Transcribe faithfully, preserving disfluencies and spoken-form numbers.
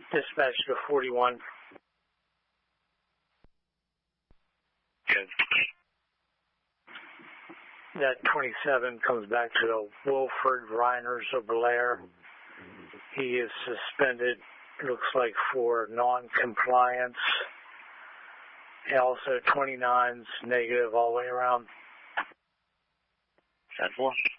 Dispatch to forty-one. Good. That twenty-seven comes back to the Wilford Reiners of Blair. He is suspended, looks like, for non-compliance. And also twenty-nine's negative all the way around. ten four.